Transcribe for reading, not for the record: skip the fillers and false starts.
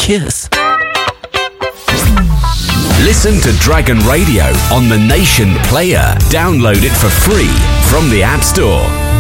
kiss. Listen to Dragon Radio on the Nation Player. Download it for free from the App Store.